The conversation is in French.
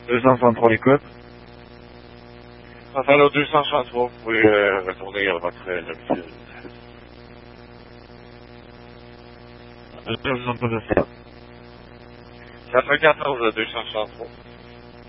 263, écoute. Enfin, le 263, vous pouvez retourner à votre domicile. Je vous entends de ça. 94 263.